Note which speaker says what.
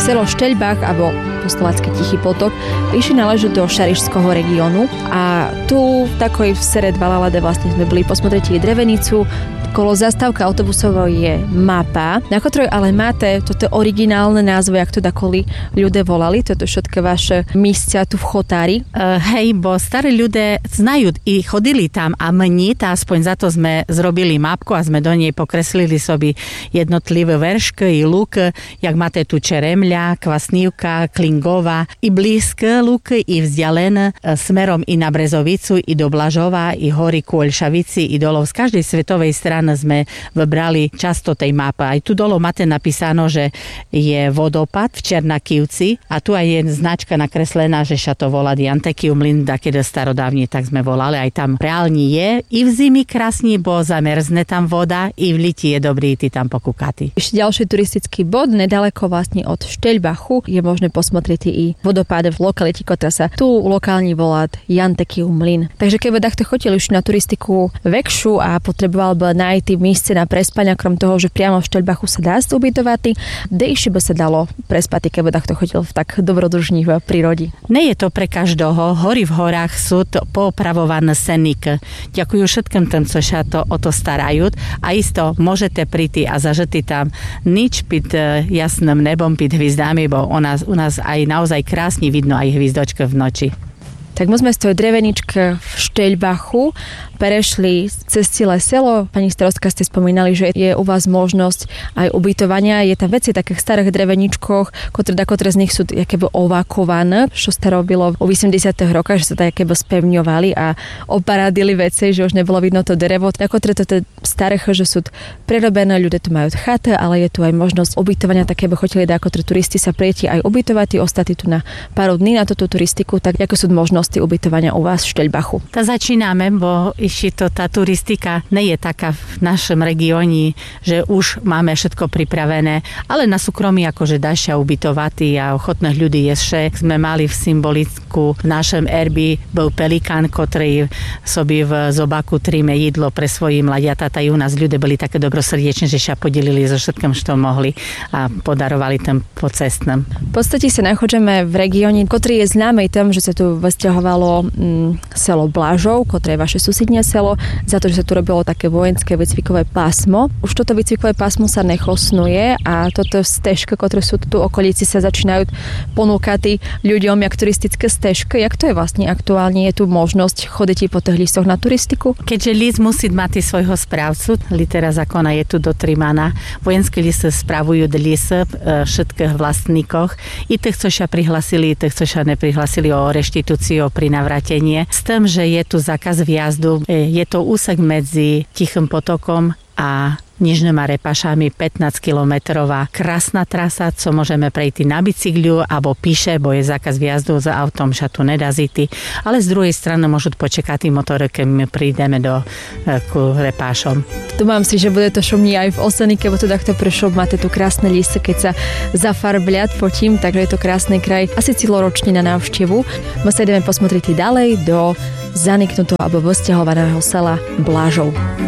Speaker 1: Selo Šteľbach alebo po slovácky Tichý potok vyššie náleží do Šarišského regiónu a tu v takoj v Sere Dvalalade vlastne sme boli posmotrieť drevenicu. Kolo zastávka autobusovou je mapa, na ktorej ale máte toto originálne názvy, jak to dakoli ľudia volali, toto všetky vaše místia tu v Chotári.
Speaker 2: Hej, bo starí ľudia znajú i chodili tam a mni, aspoň za to sme zrobili mapku a sme do nej pokreslili sobie jednotlivé veršky i luk, jak máte tu Čeremľa, Kvasnívka, Klingova i blízke luky i vzdialené smerom i na Brezovicu, i do Blažova, i hory ku Olšavici, i dolov z každej svetovej strany sme vybrali často tej mapy. Aj tu dolo máte napísano, že je vodopad v Černakivci a tu aj je značka nakreslená, že sa to volá Jantekiv mlyn, keď starodávne tak sme volali. Aj tam reálne je. I v zimi krásne, bo zamerzne tam voda, i v liti je dobrý ty tam pokúkati.
Speaker 1: Ešte ďalší turistický bod, nedaleko vlastne od Šteľbachu je možné posmotriť i vodopád v lokalite, ktorá sa tu lokálne volá Jantekiv mlyn. Takže keď takto chodili už na turistiku väčšiu a potreboval by nájsť místce na prespania, krom toho, že priamo v Šteľbachu sa dá ubytovať, kde ešte by sa dalo prespať, keď takto chodil v tak dobrodružní v prírode.
Speaker 2: Nie je to pre každého. Hory v horách sú poopravované senik. Ďakujú všetkým tým, čo sa o to starajú a isto môžete príti a zažiti tam nič pod jasným nebom, pod hvizdami, bo u nás aj naozaj krásne vidno aj hviezdočky v noči.
Speaker 1: Tak my sme z tej dreveničke v Šteľbachu prešli cez celé selo. Pani starostka, ste spomínali, že je u vás možnosť aj ubytovania. Je tam veci takých starých dreveničkoch, ktoré z nich sú jakéby ovákované, čo sa robilo v 80. rokoch, že sa tak jakéby spevňovali a oparadili veci, že už nebolo vidno to drevo. Ktoré to staré, že sú prerobené, ľudia tu majú chaty, ale je tu aj možnosť ubytovania, také by chodili ktoré turisti sa prieti aj ubytovať, ostati tu na pár dní na túto turistiku, tak ako sú možnosti ubytovania u vás v Šteľbachu?
Speaker 2: Začíname, bo ešte tá turistika nie je taká v našom regióne, že už máme všetko pripravené, ale na súkromí akože dá sa ubytovať a ochotných ľudí je však. Sme mali v symboliku v našom erbi bol pelikán, ktorý sobie v zobaku tríme jedlo pre svoji mladiatá. U nás ľudia boli také dobrosrdečné, že sa podelili so všetkým, čo mohli a podarovali tam po cestnom.
Speaker 1: V podstate sa nachádzame v regióne, ktorý je známy tým, že sa tu vysťahovalo selo Blažov, ktoré je vaše susedné selo, za to, že sa tu robilo také vojenské výcvikové pásmo. Už toto výcvikové pásmo sa nechosnuje a toto stežky, ktoré sú tu okolici, sa začínajú ponúkať ľuďom jak turistické stežky. Jak to je vlastne aktuálne? Je tu možnosť chodiť po tých listoch na turistiku?
Speaker 2: Keďže list musí mať svojho správcu, litera zákona je tu dotrimaná. Vojenské listy spravujú listy všetkých vlastníkoch. I tých, čo sa prihlasili, i tých, čo sa neprihlasili o reštitúciu, o prinavratenie. S tým, že je tu zákaz vjazdu. Je to úsek medzi Tichým potokom a Nižnými Repašami, 15-kilometrová krásna trasa, co môžeme prejsť na bicykľu alebo píše, bo je zákaz vjazdu za autom, sa tu nedá zíti. Ale z druhej strany môžu počekať motory, keď my prídeme ku Repášom.
Speaker 1: Tu mám si, že bude to šumní aj v Osenike, bo tu takto prešlo, máte tu krásne listy, keď sa zafarblia potím, takže je to krásny kraj. Asi celoročne na návštevu. My sa ideme posmotriť ďalej do zaniknutého alebo vysťahovaného sela Blažov.